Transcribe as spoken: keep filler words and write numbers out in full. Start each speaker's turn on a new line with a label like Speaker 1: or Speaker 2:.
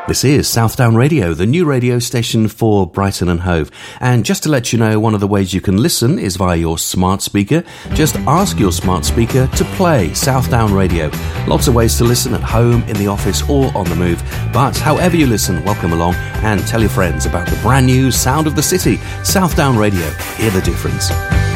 Speaker 1: This is Southdown Radio, the new radio station for Brighton and Hove. And just to let you know, one of the ways you can listen is via your smart speaker. Just ask your smart speaker to play Southdown Radio. Lots of ways to listen at home, in the office, or on the move. But however you listen, welcome along and tell your friends about the brand new sound of the city, Southdown Radio. Hear the difference.